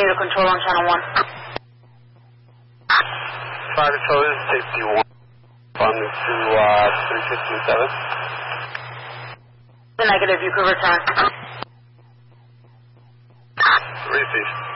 you to control on channel 1. Fire control is safety 1. Responding to 357. The negative, you could return. Receive.